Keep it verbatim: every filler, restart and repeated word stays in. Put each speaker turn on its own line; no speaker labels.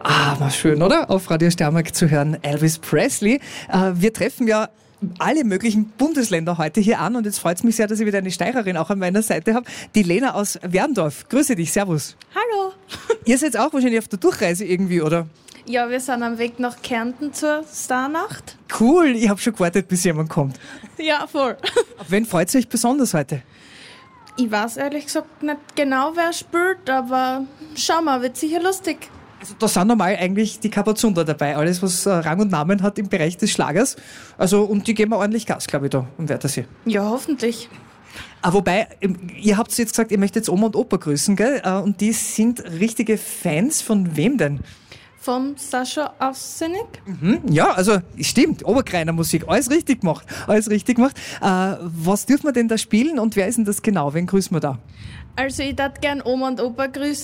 Ah, war schön, oder? Auf Radio Steiermark zu hören, Elvis Presley. Äh, wir treffen ja alle möglichen Bundesländer heute hier an und jetzt freut es mich sehr, dass ich wieder eine Steirerin auch an meiner Seite habe. Die Lena aus Werndorf. Grüße dich, servus.
Hallo.
Ihr seid auch wahrscheinlich auf der Durchreise irgendwie, oder?
Ja, wir sind am Weg nach Kärnten zur Starnacht.
Cool, ich habe schon gewartet, bis jemand kommt.
Ja, voll.
Auf wen freut ihr euch besonders heute?
Ich weiß ehrlich gesagt nicht genau, wer spielt, aber schau mal, wird sicher lustig.
Also da sind normal eigentlich die Kapazunder dabei, alles was Rang und Namen hat im Bereich des Schlagers. Also und die geben ordentlich Gas, glaube ich, da am Wörthersee.
Ja, hoffentlich.
Ah, wobei, ihr habt jetzt gesagt, ihr möchtet jetzt Oma und Opa grüßen, gell? Und die sind richtige Fans von wem denn?
Vom Sascha Aussenig.
Mhm, ja, also stimmt, Oberkreiner Musik, alles richtig gemacht, alles richtig gemacht. Äh, was dürfen wir denn da spielen und wer ist denn das genau? Wen grüßen wir da?
Also ich darf gern Oma und Opa grüßen.